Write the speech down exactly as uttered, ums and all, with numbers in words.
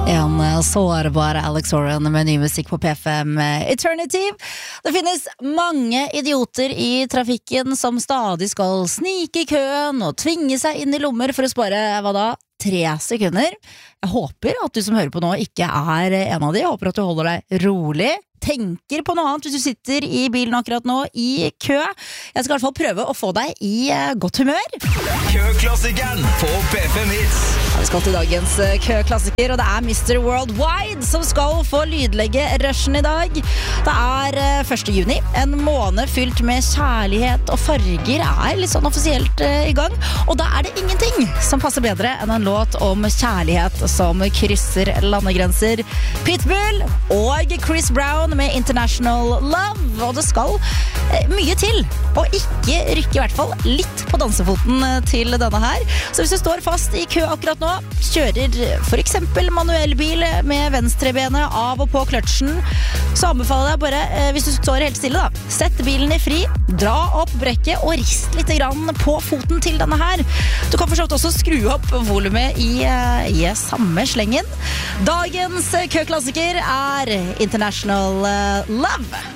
En sårbar Alex Oren med ny musikk på P fem Eternity. Det finnes mange idioter i trafikken som stadig skal snike i køen og tvinge seg inn i lommer for å spare, hva da, tre sekunder. Jeg håper at du som hører på nå ikke er en av de. Jeg håper at du holder deg rolig, tenker på noe annet hvis du sitter i bilen akkurat nå i kø. Jeg skal i hvert fall prøve å få deg i godt humør. Køklassikeren på P fem Hits. Ja, vi skal til dagens køklassiker, og det er mister Worldwide som skal få lydlegge rushen i dag. Det er første juni, en måned fylt med kjærlighet og farger er litt sånn offisielt i gang, og da er det ingenting som passer bedre enn en låt om kjærlighet som krysser landegrenser. Pitbull og Chris Brown med International Love, og det skal mye til og ikke rykke i hvert fall litt på dansefoten til denne her. Så hvis du står fast i kø akkurat nå, kjører for eksempel manuellbil med venstrebenet av og på kløtsjen, så anbefaler jeg bare, hvis du står helt stille da, sett bilen i fri, dra opp brekket og rist litt grann på foten til denne her. Du kan for så vidt også skru opp volumet i, i samme slengen. Dagens køklassiker er International Love.